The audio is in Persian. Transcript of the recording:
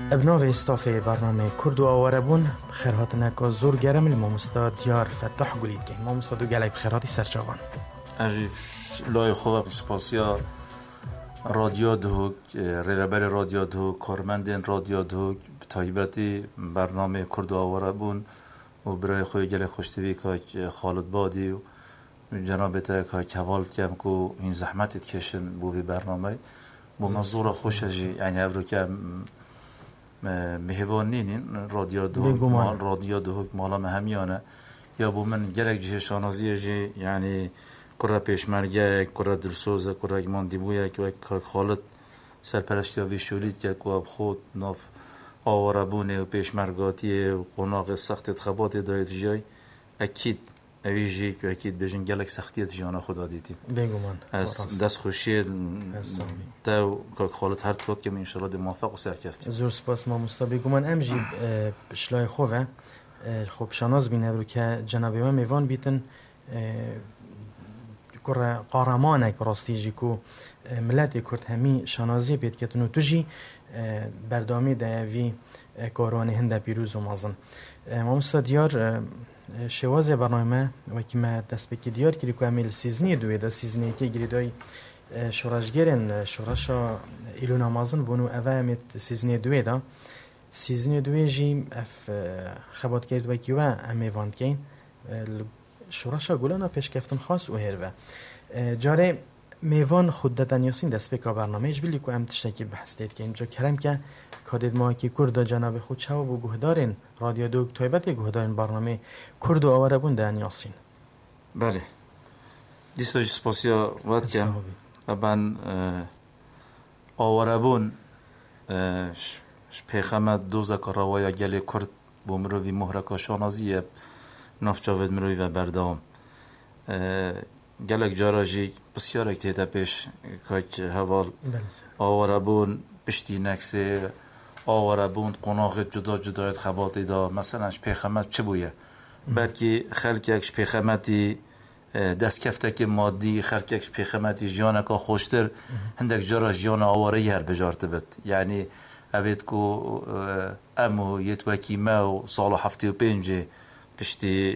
ابناو استافه برنامه کرد و آواربون خیرهاتنه که زور گرم المامستا دیار فتح گلید که مامستا دو گلای بخیراتی سرچاوان اجی لای خوب سپاسیا رادیو دو رهبر رادیو دو کارمندان رادیو دو تایباتی برنامه کرد و آواربون و برای خوی گله خوشتوی که خالد بادی و جناب تا که کوالت کم کو این زحمت کشن بو برنامه با منظور خوش از یعنی ابرو که مهوانین رادیو دو مالا مهمیانه یا بو من گلک جه شانازی جه یعنی کره پیشمرگه کره درسوزه کره گماندی بویه که خالد سرپرستی و شولید که کو خود ناف آواربونه و پیشمرگاتی و قناق سخت خبات دایت جای اکید اویجی که اکید بجن گلک سختیت جانا خدا دیدی بگمان از دست خوشی تا که خالد هر کات که انشالله دی موفق و سرکفتی زور سپاس ما مستا بگمان امجی بشلای خوبه خوب شناز بینه برو که جنابی ما میوان بیتن کره قهرمانک براستی جی کو ملت کرد همی شنازی بید کتنو تو جی بردامی ده وی کارانی هنده پیروز و مازن ما مستا دیار شواز برنامه و که ما دست بکی دیار کلی که امیل سیزنی دوی ده سیزنی که گریدای شورشگرن شورشا ایلو نمازن بونو اوه امید سیزنی دوی ده سیزنی دوی جی اف خبات کرد و که و امی واند کن شورشا گولانا پیش کفتن خاص و هر و جاره میوان خود دادن یاسین دست بکا برنامه اج بلی که ام تشتکی بحث دید که اینجا کرم که کادید ما که کرد جناب خود شو و گهدارین رادیو دو تایبت گهدارین برنامه کرد و آواربون دادن یاسین بله دیستاج سپاسیا وقت کم طبعا آواربون پیخمت دوزا کاروایا گلی کرد بومروی مهرکا شانازیه نافچاود مروی و بردام گلک جاراجی بسیار اکتیتا پیش که هوال آواربون پشتی نکسه آواربون قناغ جدایت خباتی دا مثلا پیخمت چه بویه بلکه خلکش پیخمتی دست کفتک مادی خلکش پیخمتی جیانکا خوشتر هندک جارا جیان آواری هر بجارت بد یعنی اوید کو امو یتوکی ما و سال 75 پشتی